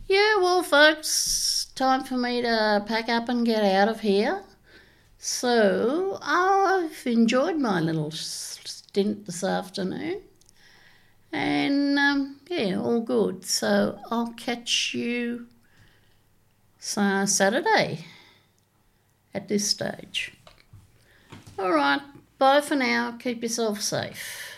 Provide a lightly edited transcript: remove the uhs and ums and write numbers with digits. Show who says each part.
Speaker 1: Yeah, well, folks, time for me to pack up and get out of here. So, I've enjoyed my little stint this afternoon. And, yeah, all good. So, I'll catch you Saturday at this stage. All right, bye for now. Keep yourself safe.